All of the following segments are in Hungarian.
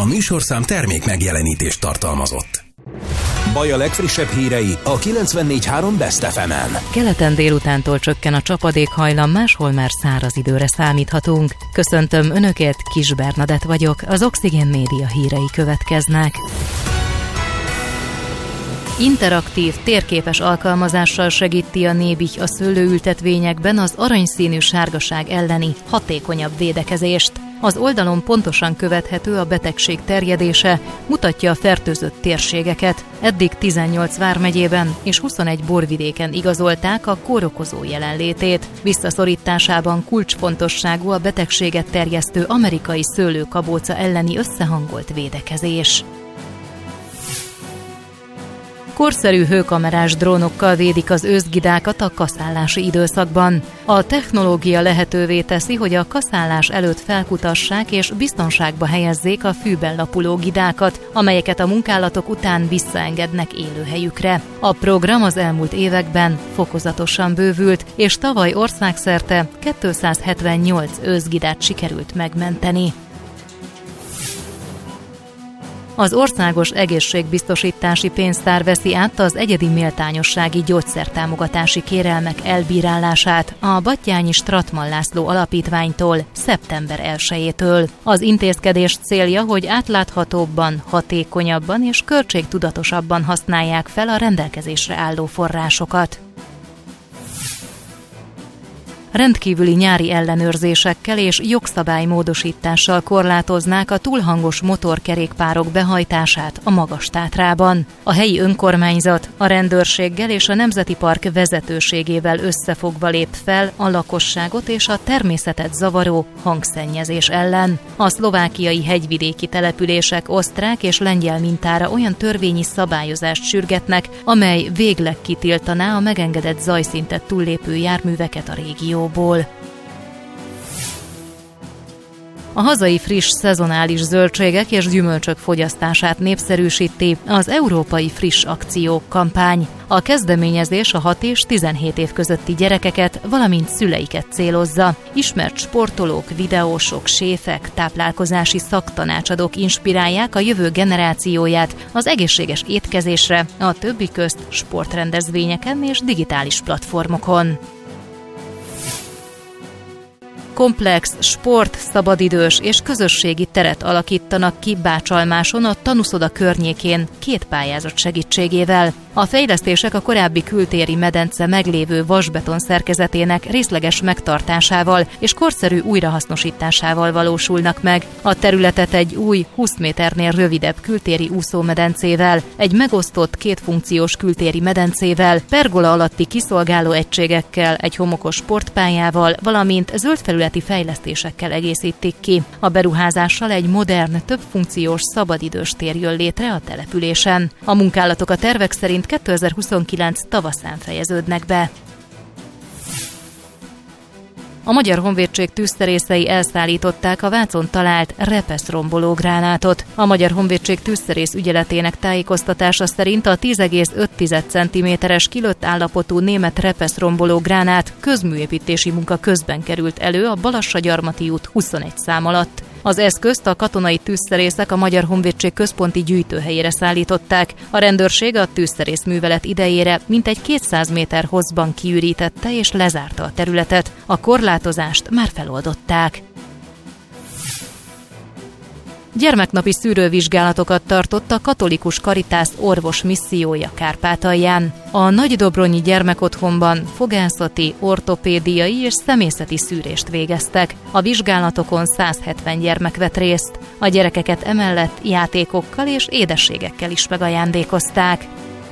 A műsorszám termék megjelenítést tartalmazott. Baj a legfrissebb hírei a 94.3 Best FM-en. Keleten délutántól csökken a csapadékhajlam, máshol már száraz időre számíthatunk. Köszöntöm Önöket, Kis Bernadett vagyok, az Oxigén Média hírei következnek. Interaktív, térképes alkalmazással segíti a Nébih a szőlőültetvényekben az aranyszínű sárgaság elleni hatékonyabb védekezést. Az oldalon pontosan követhető a betegség terjedése, mutatja a fertőzött térségeket. Eddig 18 vármegyében és 21 borvidéken igazolták a kórokozó jelenlétét. Visszaszorításában kulcsfontosságú a betegséget terjesztő amerikai szőlőkabóca elleni összehangolt védekezés. Korszerű hőkamerás drónokkal védik az őszgidákat a kaszállási időszakban. A technológia lehetővé teszi, hogy a kaszálás előtt felkutassák és biztonságba helyezzék a fűben lapuló gidákat, amelyeket a munkálatok után visszaengednek élőhelyükre. A program az elmúlt években fokozatosan bővült, és tavaly országszerte 278 őszgidát sikerült megmenteni. Az Országos Egészségbiztosítási Pénztár veszi át az egyedi méltányossági gyógyszertámogatási kérelmek elbírálását a Batthyányi Stratman László Alapítványtól szeptember 1-től. Az intézkedés célja, hogy átláthatóbban, hatékonyabban és költségtudatosabban használják fel a rendelkezésre álló forrásokat. Rendkívüli nyári ellenőrzésekkel és jogszabálymódosítással korlátoznák a túlhangos motorkerékpárok behajtását a Magas-Tátrában. A helyi önkormányzat a rendőrséggel és a Nemzeti Park vezetőségével összefogva lép fel a lakosságot és a természetet zavaró hangszennyezés ellen. A szlovákiai hegyvidéki települések osztrák és lengyel mintára olyan törvényi szabályozást sürgetnek, amely végleg kitiltaná a megengedett zajszintet túllépő járműveket a régióból. A hazai friss szezonális zöldségek és gyümölcsök fogyasztását népszerűsíti az Európai Friss Akciók kampány. A kezdeményezés a 6 és 17 év közötti gyerekeket, valamint szüleiket célozza. Ismert sportolók, videósok, séfek, táplálkozási szaktanácsadók inspirálják a jövő generációját az egészséges étkezésre, a többi közt sportrendezvényeken és digitális platformokon. Komplex sport, szabadidős és közösségi teret alakítanak ki Bácsalmáson a Tanúszoda környékén 2 pályázat segítségével. A fejlesztések a korábbi kültéri medence meglévő vasbeton szerkezetének részleges megtartásával és korszerű újrahasznosításával valósulnak meg. A területet egy új, 20 méternél rövidebb kültéri úszómedencével, egy megosztott 2 funkciós kültéri medencével, pergola alatti kiszolgáló egységekkel, egy homokos sportpályával, valamint zöldfelületi fejlesztésekkel egészítik ki. A beruházással egy modern, többfunkciós szabadidős tér jön létre a településen. A munkálatok a tervek szerint 2029 tavaszán fejeződnek be. A Magyar Honvédség tűzszerészei elszállították a Vácon talált repeszromboló gránátot. A Magyar Honvédség tűzszerész ügyeletének tájékoztatása szerint a 10,5 cm-es kilőtt állapotú német repeszromboló gránát közműépítési munka közben került elő a Balassa-Gyarmati út 21 szám alatt. Az eszközt a katonai tűzszerészek a Magyar Honvédség központi gyűjtőhelyére szállították. A rendőrség a tűzszerész művelet idejére mintegy 200 méter hosszban kiürítette és lezárta a területet. A korlátozást már feloldották. Gyermeknapi szűrővizsgálatokat tartott a Katolikus Karitász orvos missziója Kárpátalján. A Nagydobronyi gyermekotthonban fogászati, ortopédiai és szemészeti szűrést végeztek. A vizsgálatokon 170 gyermek vett részt. A gyerekeket emellett játékokkal és édességekkel is megajándékozták.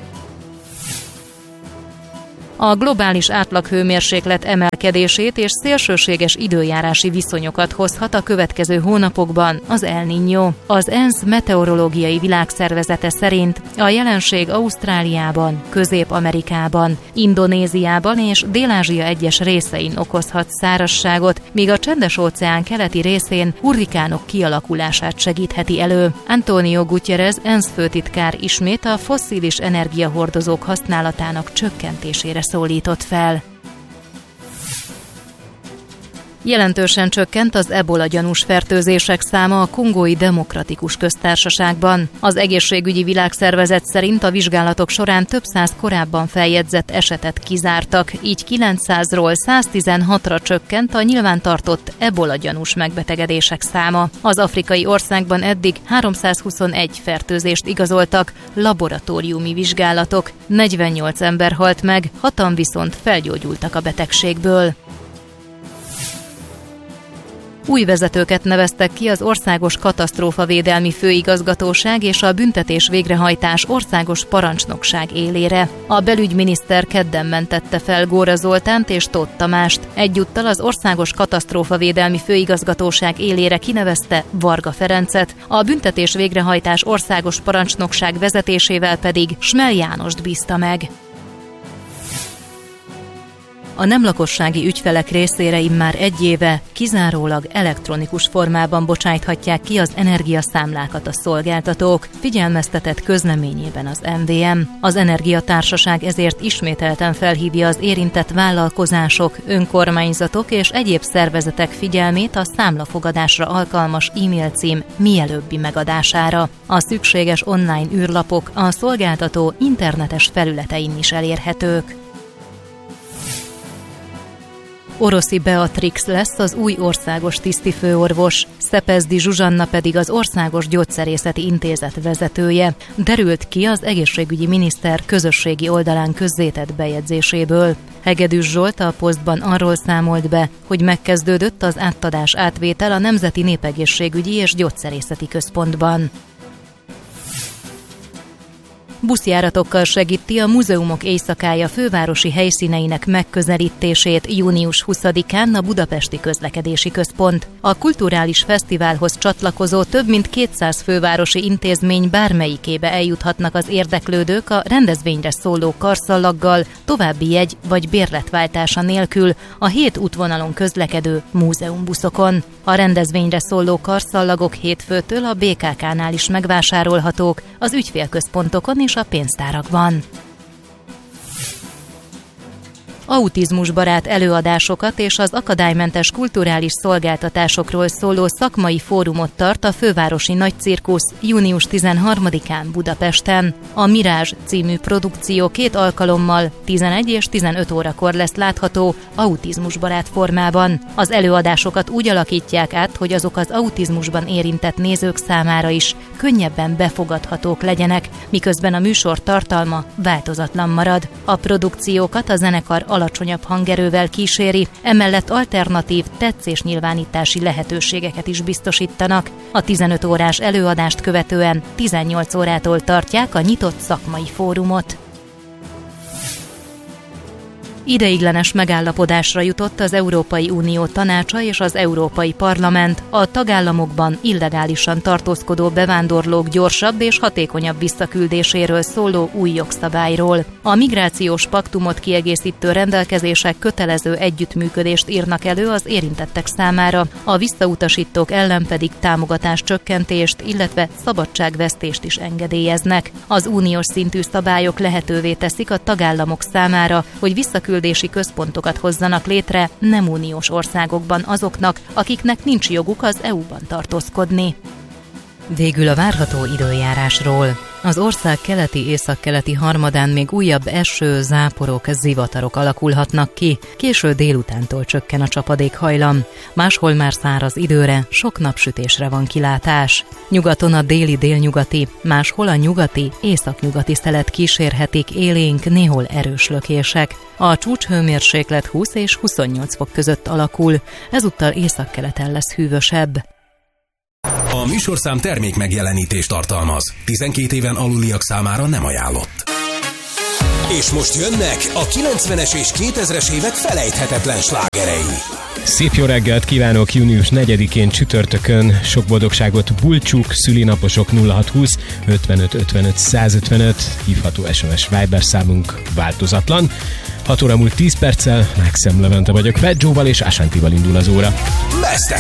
A globális átlaghőmérséklet emelkedését és szélsőséges időjárási viszonyokat hozhat a következő hónapokban az El Niño. Az ENSZ meteorológiai világszervezete szerint a jelenség Ausztráliában, Közép-Amerikában, Indonéziában és Dél-Ázsia egyes részein okozhat szárazságot, míg a Csendes-óceán keleti részén hurrikánok kialakulását segítheti elő. Antonio Guterres ENSZ főtitkár ismét a fosszilis energiahordozók használatának csökkentésére szólított fel. Jelentősen csökkent az ebola gyanús fertőzések száma a Kongói Demokratikus Köztársaságban. Az Egészségügyi Világszervezet szerint a vizsgálatok során több száz korábban feljegyzett esetet kizártak, így 900-ról 116-ra csökkent a nyilvántartott ebola gyanús megbetegedések száma. Az afrikai országban eddig 321 fertőzést igazoltak, laboratóriumi vizsgálatok. 48 ember halt meg, 6-an viszont felgyógyultak a betegségből. Új vezetőket neveztek ki az Országos Katasztrófavédelmi Főigazgatóság és a Büntetés Végrehajtás Országos Parancsnokság élére. A belügyminiszter kedden mentette fel Góra Zoltánt és Tóth Tamást. Egyúttal az Országos Katasztrófavédelmi Főigazgatóság élére kinevezte Varga Ferencet, a Büntetés Végrehajtás Országos Parancsnokság vezetésével pedig Smel Jánost bízta meg. A nem lakossági ügyfelek részére immár egy éve kizárólag elektronikus formában bocsájthatják ki az energiaszámlákat a szolgáltatók, figyelmeztetett közleményében az MVM. Az Energiatársaság ezért ismételten felhívja az érintett vállalkozások, önkormányzatok és egyéb szervezetek figyelmét a számlafogadásra alkalmas e-mail cím mielőbbi megadására. A szükséges online űrlapok a szolgáltató internetes felületein is elérhetők. Oroszi Beatrix lesz az új országos tisztifőorvos, Szepezdi Zsuzsanna pedig az Országos Gyógyszerészeti Intézet vezetője, derült ki az egészségügyi miniszter közösségi oldalán közzétett bejegyzéséből. Hegedűs Zsolt a posztban arról számolt be, hogy megkezdődött az átadás-átvétel a Nemzeti Népegészségügyi és Gyógyszerészeti Központban. Buszjáratokkal segíti a Múzeumok Éjszakája fővárosi helyszíneinek megközelítését június 20-án a Budapesti Közlekedési Központ. A kulturális fesztiválhoz csatlakozó több mint 200 fővárosi intézmény bármelyikébe eljuthatnak az érdeklődők a rendezvényre szóló karszallaggal, további jegy vagy bérletváltása nélkül a 7 útvonalon közlekedő múzeumbuszokon. A rendezvényre szóló karszallagok hétfőtől a BKK-nál is megvásárolhatók, az ügyfélközpontokon és a pénztárakban. Autizmusbarát előadásokat és az akadálymentes kulturális szolgáltatásokról szóló szakmai fórumot tart a Fővárosi Nagycirkusz június 13-án Budapesten. A Mirázs című produkció 2 alkalommal 11 és 15 órakor lesz látható autizmusbarát formában. Az előadásokat úgy alakítják át, hogy azok az autizmusban érintett nézők számára is könnyebben befogadhatók legyenek, miközben a műsor tartalma változatlan marad. A produkciókat a zenekar alacsonyabb hangerővel kíséri, emellett alternatív tetszésnyilvánítási lehetőségeket is biztosítanak. A 15 órás előadást követően 18 órától tartják a nyitott szakmai fórumot. Ideiglenes megállapodásra jutott az Európai Unió Tanácsa és az Európai Parlament a tagállamokban illegálisan tartózkodó bevándorlók gyorsabb és hatékonyabb visszaküldéséről szóló új jogszabályról. A migrációs paktumot kiegészítő rendelkezések kötelező együttműködést írnak elő az érintettek számára, a visszautasítók ellen pedig támogatáscsökkentést, illetve szabadságvesztést is engedélyeznek. Az uniós szintű szabályok lehetővé teszik a tagállamok számára, hogy visszaküldési központokat hozzanak létre nem uniós országokban azoknak, akiknek nincs joguk az EU-ban tartózkodni. Végül a várható időjárásról. Az ország keleti-északkeleti harmadán még újabb eső, záporok, zivatarok alakulhatnak ki, késő délutántól csökken a csapadékhajlam. Máshol már száraz időre, sok napsütésre van kilátás. Nyugaton a déli-délnyugati, máshol a nyugati, északnyugati szelet kísérhetik élénk, néhol erős lökések. A csúcshőmérséklet 20 és 28 fok között alakul, ezúttal északkeleten lesz hűvösebb. A műsorszám termék megjelenítést tartalmaz. 12 éven aluliak számára nem ajánlott. És most jönnek a 90-es és 2000-es évek felejthetetlen slágerei. Szép jó reggelt kívánok június 4-én csütörtökön. Sok boldogságot bulcsuk, szülinaposok 0620 55 55 155, hívható SMS Viber számunk változatlan. 6 óra múlt 10 perccel, Maxim Levente vagyok, Fedzsóval és Ashantival indul az óra. Best